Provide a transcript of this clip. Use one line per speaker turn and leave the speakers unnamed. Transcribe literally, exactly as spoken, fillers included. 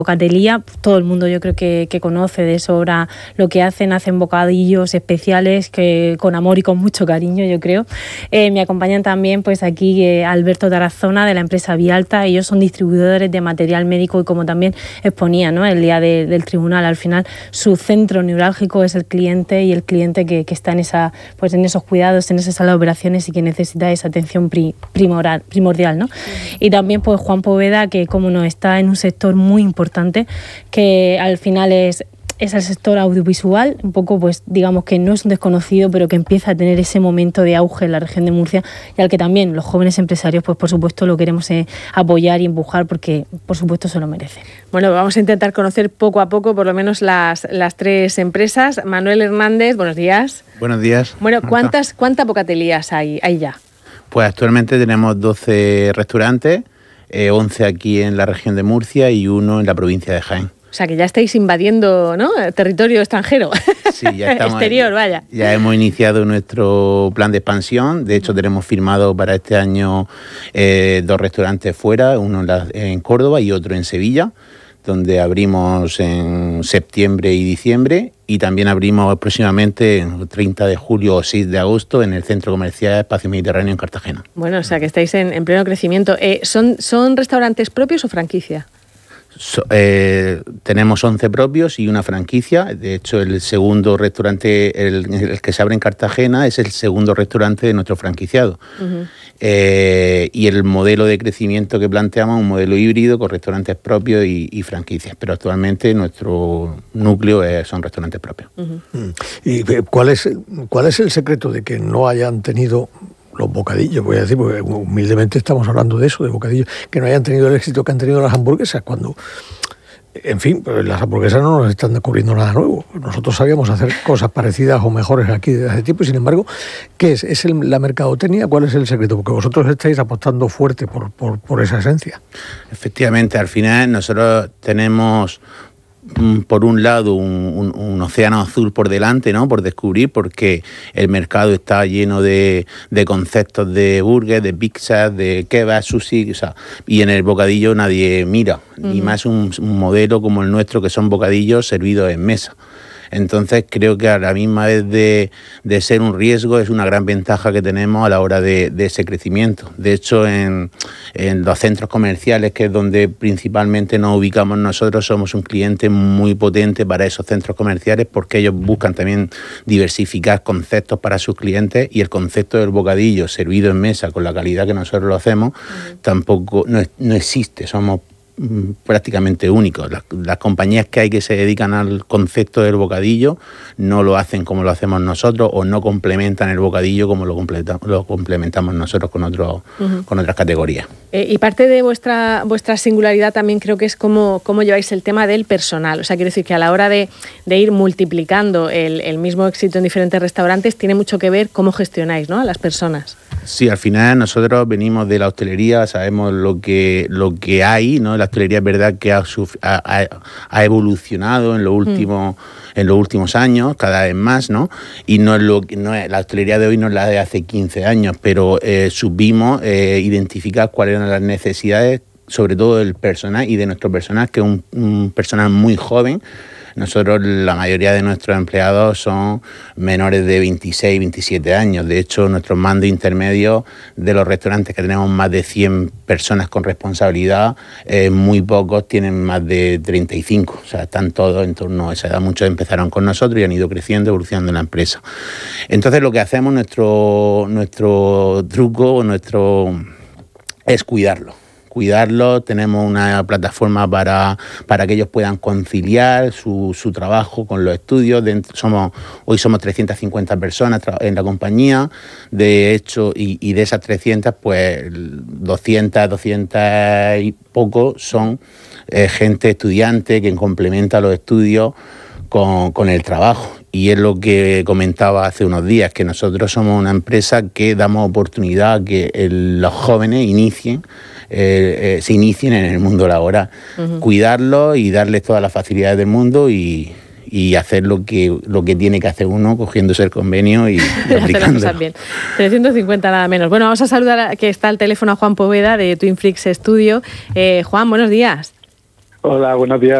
Bocatelía, todo el mundo yo creo que, que conoce de sobra lo que hacen, hacen bocadillos especiales que con amor y con mucho cariño, yo creo. Eh, me acompañan también pues aquí eh, Alberto Tarazona de la empresa Vialta. Ellos son distribuidores de material médico y como también exponía, ¿no?, el día de, del tribunal, al final su centro neurálgico es el cliente y el cliente que, que está en esa, pues en esos cuidados, en esa sala de operaciones y que necesita esa atención pri, primordial, primordial, ¿no? Uh-huh. Y también pues Juan Poveda, que como no está en un sector muy importante, que al final es, es el sector audiovisual, un poco pues digamos que no es un desconocido, pero que empieza a tener ese momento de auge en la región de Murcia y al que también los jóvenes empresarios pues por supuesto lo queremos eh, apoyar y empujar porque por supuesto se lo merece.
Bueno, vamos a intentar conocer poco a poco por lo menos las, las tres empresas. Manuel Hernández, buenos días.
Buenos días.
Bueno, ¿cuántas, ¿cuántas bocatelías hay, hay ya?
Pues actualmente tenemos doce restaurantes, Eh, once aquí en la región de Murcia y uno en la provincia de Jaén.
O sea, que ya estáis invadiendo, ¿no?, territorio extranjero.
Sí, ya estamos.
Exterior, vaya.
Ya hemos iniciado nuestro plan de expansión. De hecho, tenemos firmado para este año eh, dos restaurantes fuera, uno en, la, en Córdoba y otro en Sevilla, donde abrimos en septiembre y diciembre, y también abrimos próximamente el treinta de julio o seis de agosto en el Centro Comercial Espacio Mediterráneo en Cartagena.
Bueno, o sea que estáis en, en pleno crecimiento. Eh, ¿son, ¿Son restaurantes propios o franquicia?
So, eh, tenemos once propios y una franquicia. De hecho, el segundo restaurante, el, el que se abre en Cartagena, es el segundo restaurante de nuestro franquiciado. Uh-huh. Eh, y el modelo de crecimiento que planteamos es un modelo híbrido con restaurantes propios y, y franquicias. Pero actualmente nuestro núcleo es, son restaurantes propios.
Uh-huh. ¿Y cuál es, cuál es el secreto de que no hayan tenido los bocadillos, voy a decir, porque humildemente estamos hablando de eso, de bocadillos, que no hayan tenido el éxito que han tenido las hamburguesas, cuando, en fin, pues las hamburguesas no nos están descubriendo nada nuevo. Nosotros sabíamos hacer cosas parecidas o mejores aquí desde hace tiempo, y sin embargo, ¿qué es? ¿Es el, la mercadotecnia? ¿Cuál es el secreto? Porque vosotros estáis apostando fuerte por, por, por esa esencia.
Efectivamente, al final nosotros tenemos, por un lado, un, un, un océano azul por delante, ¿no?, por descubrir, porque el mercado está lleno de, de conceptos de burgers, de pizzas, de kebab, sushi, o sea, y en el bocadillo nadie mira, uh-huh. y más un, un modelo como el nuestro, que son bocadillos servidos en mesa. Entonces creo que a la misma vez de, de ser un riesgo, es una gran ventaja que tenemos a la hora de, de ese crecimiento. De hecho, en, en los centros comerciales, que es donde principalmente nos ubicamos nosotros, somos un cliente muy potente para esos centros comerciales, porque ellos buscan también diversificar conceptos para sus clientes, y el concepto del bocadillo servido en mesa con la calidad que nosotros lo hacemos, uh-huh. tampoco no, no existe. Somos prácticamente únicos. Las, las compañías que hay que se dedican al concepto del bocadillo no lo hacen como lo hacemos nosotros, o no complementan el bocadillo como lo, completa, lo complementamos nosotros con, otro, uh-huh. con otras categorías.
Eh, y parte de vuestra vuestra singularidad también creo que es cómo, cómo lleváis el tema del personal. O sea, quiero decir que a la hora de, de ir multiplicando el, el mismo éxito en diferentes restaurantes, tiene mucho que ver cómo gestionáis, ¿no?, a las personas.
Sí, al final nosotros venimos de la hostelería, sabemos lo que, lo que hay, ¿no? La hostelería es verdad que ha, ha, ha evolucionado en los últimos, mm. en los últimos años, cada vez más, ¿no? Y no es lo no es, la hostelería de hoy no es la de hace quince años, pero eh, supimos eh, identificar cuáles eran las necesidades, sobre todo del personal y de nuestro personal, que es un, un personal muy joven. Nosotros, la mayoría de nuestros empleados son menores de veintiséis, veintisiete años. De hecho, nuestros mandos intermedios de los restaurantes, que tenemos más de cien personas con responsabilidad, eh, muy pocos tienen más de treinta y cinco. O sea, están todos en torno a esa edad. Muchos empezaron con nosotros y han ido creciendo, evolucionando en la empresa. Entonces, lo que hacemos, nuestro, nuestro truco, nuestro es cuidarlo. cuidarlo, tenemos una plataforma para, para que ellos puedan conciliar su, su trabajo con los estudios. Dentro, somos, hoy somos trescientas cincuenta personas en la compañía, de hecho, y, y de esas trescientas, pues doscientas, doscientas y poco son eh, gente estudiante que complementa los estudios con, con el trabajo. Y es lo que comentaba hace unos días, que nosotros somos una empresa que damos oportunidad a que el, los jóvenes inicien, eh, eh, se inicien en el mundo laboral. Uh-huh. Cuidarlos y darles todas las facilidades del mundo y, y hacer lo que, lo que tiene que hacer uno, cogiéndose el convenio y, y aplicándolo.
Bien. trescientos cincuenta nada menos. Bueno, vamos a saludar, a, que está al teléfono, a Juan Poveda de Twin Flix Studio. Eh, Juan, buenos días.
Hola, buenos días.